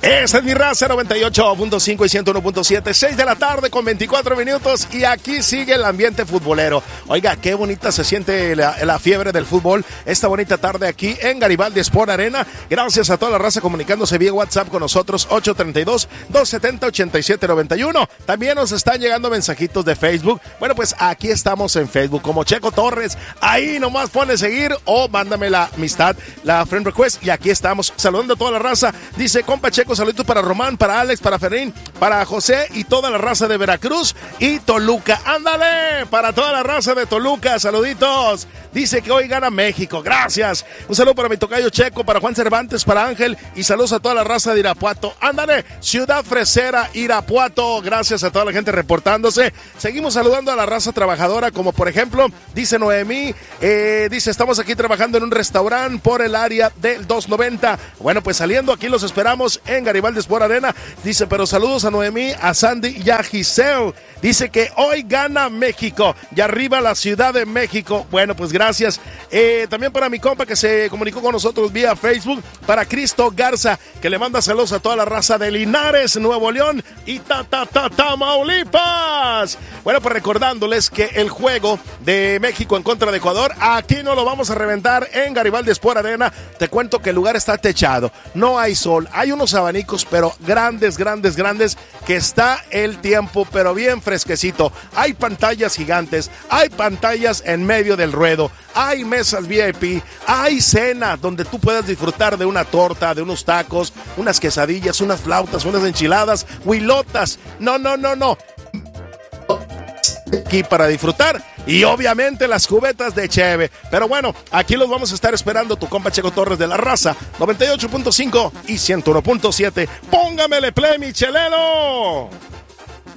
Esa es mi raza, 98.5 y 101.7, 6 de la tarde con 24 minutos y aquí sigue el ambiente futbolero. Oiga, qué bonita se siente la fiebre del fútbol esta bonita tarde aquí en Garibaldi Sport Arena. Gracias a toda la raza comunicándose vía WhatsApp con nosotros, 832-270-8791. También nos están llegando mensajitos de Facebook. Bueno, pues aquí estamos en Facebook como Checo Torres. Ahí nomás pone seguir o mándame la amistad, la friend request y aquí estamos saludando a toda la raza. Dice, compa Checo, saluditos para Román, para Alex, para Ferrín, para José y toda la raza de Veracruz y Toluca. ¡Ándale! Para toda la raza de Toluca, saluditos. Dice que hoy gana México, gracias. Un saludo para mi tocayo Checo, para Juan Cervantes, para Ángel y saludos a toda la raza de Irapuato. ¡Ándale! Ciudad Fresera, Irapuato, gracias a toda la gente reportándose. Seguimos saludando a la raza trabajadora, como por ejemplo, dice Noemí, dice, estamos aquí trabajando en un restaurante por el área del 290. Bueno, pues saliendo aquí los esperamos en Garibaldi Sport Arena. Dice, pero saludos a Noemí, a Sandy y a Giselle. Dice que hoy gana México y arriba la Ciudad de México. Bueno, pues gracias. También para mi compa que se comunicó con nosotros vía Facebook, para Cristo Garza, que le manda saludos a toda la raza de Linares, Nuevo León y Tamaulipas. Bueno, pues recordándoles que el juego de México en contra de Ecuador, aquí no lo vamos a reventar en Garibaldi Sport Arena. Te cuento que el lugar está techado, no hay sol, hay unos abanicos, pero grandes, que está el tiempo, pero bien fresquecito. Hay pantallas gigantes, hay pantallas en medio del ruedo, hay mesas VIP, hay cena donde tú puedas disfrutar de una torta, de unos tacos, unas quesadillas, unas flautas, unas enchiladas, huilotas. No. Aquí para disfrutar y obviamente las cubetas de cheve. Pero bueno, aquí los vamos a estar esperando, tu compa Checo Torres de la raza, 98.5 y 101.7. Póngamele play, mi chelero.